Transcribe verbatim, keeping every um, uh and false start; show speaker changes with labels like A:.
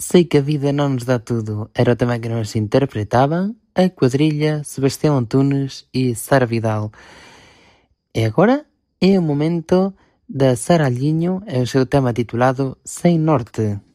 A: Sei que a vida non nos dá tudo era o tema que nos interpretaban a Cuadrilla, Sebastião Antunes e Sara Vidal. E agora é o momento da Sara Alhinho e o seu tema titulado Sem Norte.